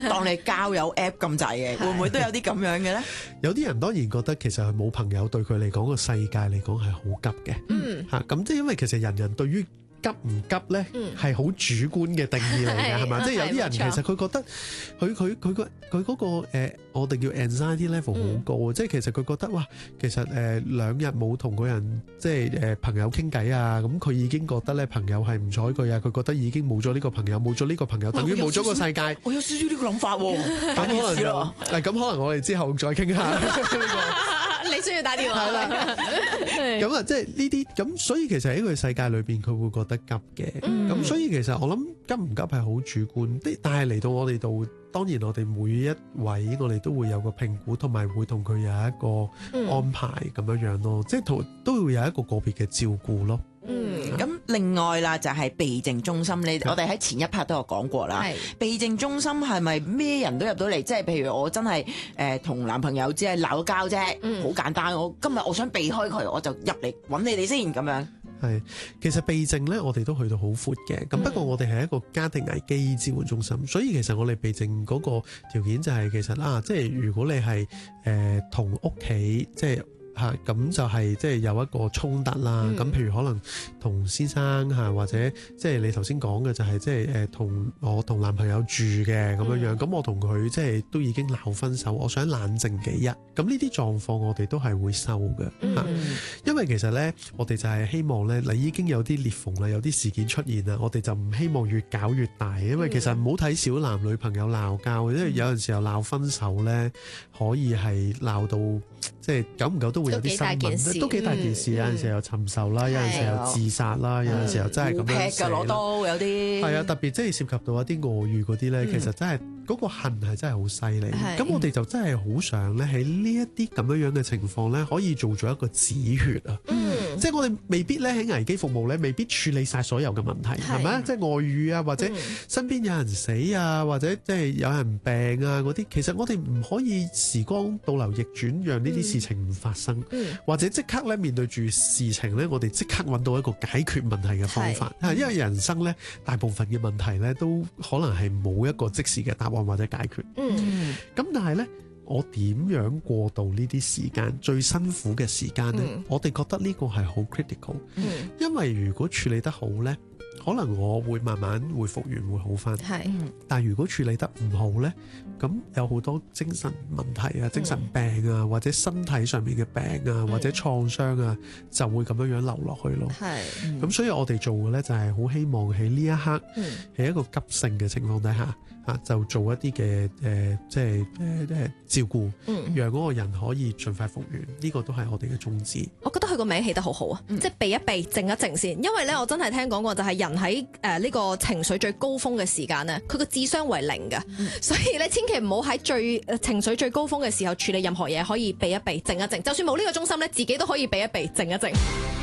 當你交友 app 咁滯嘅，會唔會都有啲咁樣嘅咧？ 有啲人當然覺得其實係冇朋友對佢嚟講個世界嚟講係好急嘅，咁即係因為其實人人對於急唔急咧係好主觀嘅定義嚟嘅，係嘛？即係有啲人其實佢覺得佢嗰個我哋叫 anxiety level 好高，即係其實佢覺得哇，其實2日冇同個人即係朋友傾偈啊，咁佢已經覺得咧朋友係唔睬佢啊，佢覺得已經冇咗呢個朋友，冇咗呢個朋友等於冇咗個世界。 我有少少呢個諗法喎， 咁可能我哋之後再傾下呢個。 你需要打電話。 係啦，咁啊，即係呢啲咁，所以其實喺佢世界裏邊，佢會覺得急嘅。咁所以其實我諗急唔急係好主觀，但係嚟到我哋度，當然我哋每一位我哋都會有個評估，同埋會同佢有一個安排咁樣樣咯，即係都會有一個個別嘅照顧咯。 咁另外啦，就係避靜中心，我哋喺前一 part 都有講過啦。避靜中心係咪咩人都入到嚟？即係譬如我真係同男朋友只係鬧交啫，好簡單。今日我想避開佢，我就入嚟揾你哋先咁樣。 係，其實避靜咧，我哋都去到好闊嘅。咁不過我哋係一個家庭危機支援中心，所以其實我哋避靜嗰個條件就係其實即係如果你係同屋企即係。咁就係即係有一個衝突啦。咁譬如可能同先生或者即係你頭先講嘅就係即係我同男朋友住嘅咁樣樣。咁我同佢即係都已經鬧分手，我想冷靜幾日。咁呢啲狀況我哋都係會收嘅。因為其實咧，我哋就係希望咧，你已經有啲裂縫啦，有啲事件出現啦，我哋就唔希望越搞越大。因為其實唔好睇小男女朋友鬧交，因為有陣時候鬧分手咧，可以係鬧到即係久唔久都會有啲新聞，都幾大件事。有陣時候又尋仇啦，有陣時候又自殺啦，有陣時候真係咁樣死啦。攞刀有啲係啊，特別即係涉及到一啲外遇嗰啲咧，其實真係嗰個恨係真係好犀利。咁我哋就真係好想咧喺呢一啲咁樣樣嘅情況咧，可以做咗一個止血啊。即係我哋未必咧喺危機服務咧，未必處理晒所有嘅問題，係咪？即係外遇啊，或者身邊有人死啊，或者即係有人病啊嗰啲，其實我哋唔可以時光倒流逆轉，讓呢啲事情唔發生，或者即刻咧面對住事情咧，我哋即刻揾到一個解決問題嘅方法。因為人生咧大部分嘅問題咧都可能係冇一個即時嘅答案或者解決。咁但係咧，我點樣過渡呢啲時間最辛苦嘅時間呢？我哋覺得呢個係好 critical，因為如果處理得好呢，可能我會慢慢會復原會好返。但係如果處理得唔好呢，咁有好多精神問題啊、精神病啊，或者身體上面嘅病啊，或者創傷啊，就會咁樣流落去咯。咁所以我哋做嘅呢，就係好希望喺呢一刻，喺一個急性嘅情況底下。就做一啲嘅即係照顧，讓嗰個人可以盡快復原，呢個都係我哋嘅宗旨。 我覺得佢個名起得好好啊，即係避一避，靜一靜先。因為咧，我真係聽講過，就係人喺呢個情緒最高峰嘅時間咧，佢個智商為0嘅，所以咧千祈唔好喺情緒最高峰嘅時候處理任何嘢，可以避一避，靜一靜。就算冇呢個中心咧，自己都可以避一避，靜一靜。